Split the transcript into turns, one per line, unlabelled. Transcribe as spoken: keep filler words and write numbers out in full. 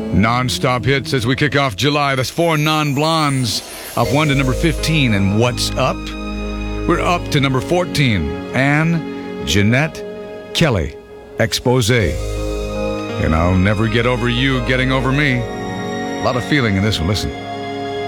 Non-stop hits as we kick off July. That's four non-blondes. Up one to number fifteen. And what's up? We're up to number fourteen. Anne Jeanette Kelly, Expose. And I'll never get over you getting over me. A lot of feeling in this one. Listen.